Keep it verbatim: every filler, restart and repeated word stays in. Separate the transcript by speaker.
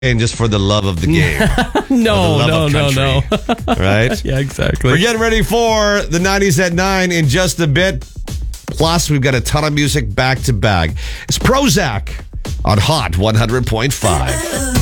Speaker 1: And just for the love of the game.
Speaker 2: no,
Speaker 1: the
Speaker 2: no,
Speaker 1: of
Speaker 2: no, no,
Speaker 1: right?
Speaker 2: Yeah, exactly.
Speaker 1: We're getting ready for the nineties at nine in just a bit. Plus, we've got a ton of music back to back. It's Prozac on Hot one hundred point five.